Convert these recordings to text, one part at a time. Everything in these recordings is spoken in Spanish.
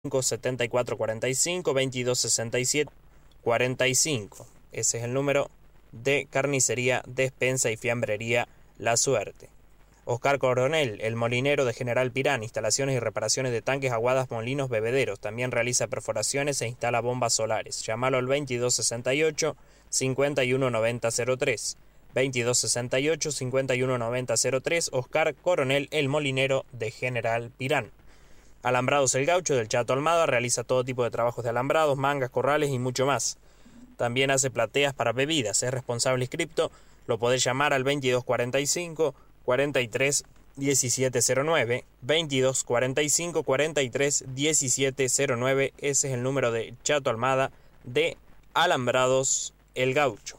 7445 2267 45. Ese es el número de Carnicería, Despensa y Fiambrería La Suerte. Oscar Coronel, el molinero de General Pirán, instalaciones y reparaciones de tanques, aguadas, molinos, bebederos. También realiza perforaciones e instala bombas solares. Llámalo al 2268 519003. 2268 519003. Oscar Coronel, el molinero de General Pirán. Alambrados El Gaucho del Chato Almada realiza todo tipo de trabajos de alambrados, mangas, corrales y mucho más. También hace plateas para bebidas. Es responsable inscripto. Lo podés llamar al 2245 43 1709. 2245 43 1709. Ese es el número de Chato Almada de Alambrados El Gaucho.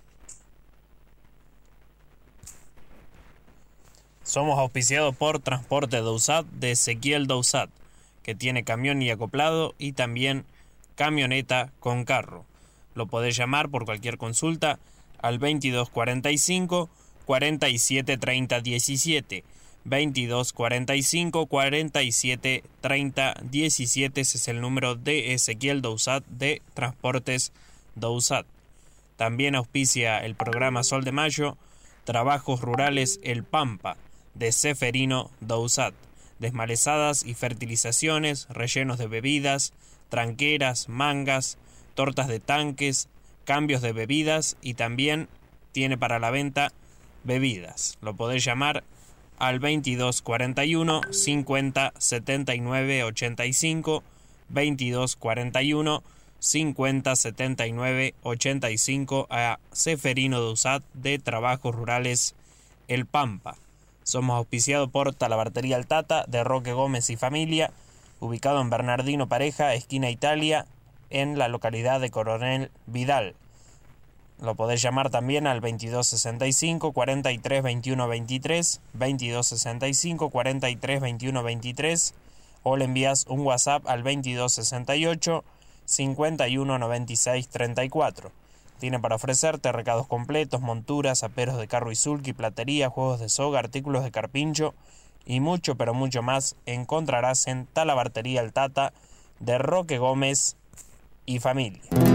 Somos auspiciados por Transporte Dousat de Ezequiel Dousat, que tiene camión y acoplado y también camioneta con carro. Lo podés llamar por cualquier consulta al 2245 47 30 17. 2245 47 30 17. Ese es el número de Ezequiel Dousat de Transportes Dousat. También auspicia el programa Sol de Mayo, Trabajos Rurales El Pampa, de Seferino Dousat. Desmalezadas y fertilizaciones, rellenos de bebidas, tranqueras, mangas, tortas de tanques, cambios de bebidas y también tiene para la venta bebidas. Lo podés llamar al 2241 50 79 85. 2241 50 79 85 a Seferino Dousat de Trabajos Rurales El Pampa. Somos auspiciados por Talabartería El Tata de Roque Gómez y familia, ubicado en Bernardino Pareja, esquina Italia, en la localidad de Coronel Vidal. Lo podés llamar también al 2265 43 21 23, 2265 43 21 23, o le envías un WhatsApp al 2268 51 96 34. Tiene para ofrecerte recados completos, monturas, aperos de carro y sulky, platería, juegos de soga, artículos de carpincho y mucho, pero mucho más encontrarás en Talabartería El Tata de Roque Gómez y familia.